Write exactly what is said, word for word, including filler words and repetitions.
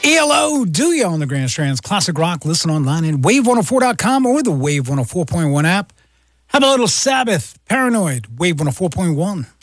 E L O, do you on the Grand Strands Classic Rock? Listen online at wave one oh four dot com or the Wave one oh four point one app. Have a little Sabbath, Paranoid, Wave one oh four point one.